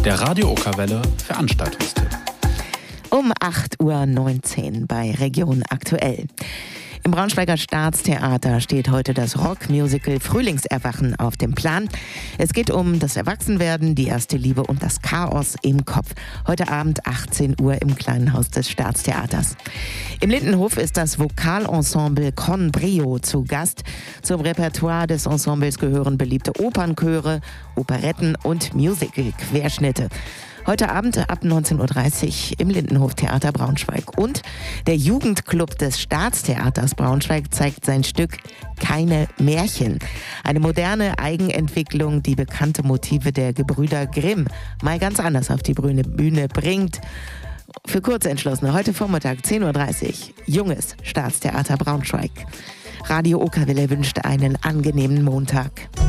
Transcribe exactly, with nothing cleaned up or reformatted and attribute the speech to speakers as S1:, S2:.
S1: Der Radio Okerwelle Veranstaltungstipp.
S2: Um acht Uhr neunzehn bei Region Aktuell. Im Braunschweiger Staatstheater steht heute das Rockmusical Frühlingserwachen auf dem Plan. Es geht um das Erwachsenwerden, die erste Liebe und das Chaos im Kopf. Heute Abend achtzehn Uhr im kleinen Haus des Staatstheaters. Im Lindenhof ist das Vokalensemble Con Brio zu Gast. Zum Repertoire des Ensembles gehören beliebte Opernchöre, Operetten und Musical-Querschnitte. Heute Abend ab neunzehn Uhr dreißig im Lindenhof Theater Braunschweig. Und der Jugendclub des Staatstheaters Braunschweig zeigt sein Stück Keine Märchen. Eine moderne Eigenentwicklung, die bekannte Motive der Gebrüder Grimm mal ganz anders auf die Bühne bringt. Für Kurzentschlossene heute Vormittag zehn Uhr dreißig. Junges Staatstheater Braunschweig. Radio Okerwelle wünscht einen angenehmen Montag.